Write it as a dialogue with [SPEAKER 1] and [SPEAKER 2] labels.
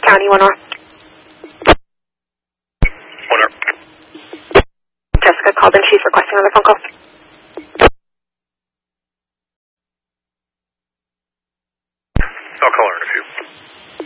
[SPEAKER 1] County, 1 North.
[SPEAKER 2] 1 North.
[SPEAKER 1] Jessica called in. She's requesting another phone call.